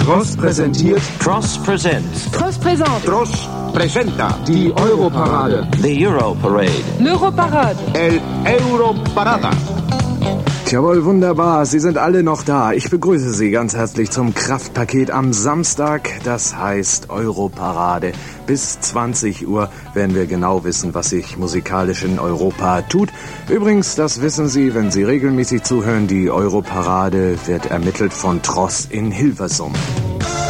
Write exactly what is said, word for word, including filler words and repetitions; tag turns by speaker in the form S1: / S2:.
S1: Tross präsentiert.
S2: Tross presents.
S3: Tross präsent.
S1: Tross presenta. Die Europarade.
S2: The Europarade.
S3: L'Europarade.
S1: El Europarada.
S4: Jawohl, wunderbar. Sie sind alle noch da. Ich begrüße Sie ganz herzlich zum Kraftpaket am Samstag. Das heißt Europarade. Bis zwanzig Uhr werden wir genau wissen, was sich musikalisch in Europa tut. Übrigens, das wissen Sie, wenn Sie regelmäßig zuhören, die Europarade wird ermittelt von Tross in Hilversum.